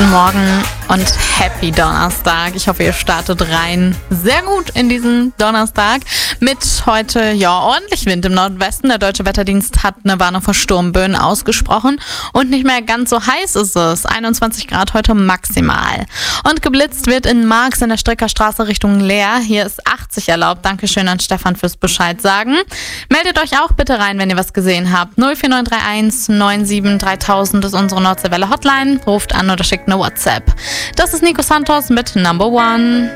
Guten Morgen und Happy Donnerstag. Ich hoffe, ihr startet rein sehr gut in diesen Donnerstag mit heute ordentlich Wind im Nordwesten. Der Deutsche Wetterdienst hat eine Warnung vor Sturmböen ausgesprochen und nicht mehr ganz so heiß ist es. 21 Grad heute maximal. Und geblitzt wird in Marx in der Streckerstraße Richtung Leer. Hier ist 80 erlaubt. Dankeschön an Stefan fürs Bescheid sagen. Meldet euch auch bitte rein, wenn ihr was gesehen habt. 04931 97 3000 ist unsere Nordseewelle Hotline. Ruft an oder schickt eine WhatsApp. Das ist Nico Santos mit Number One.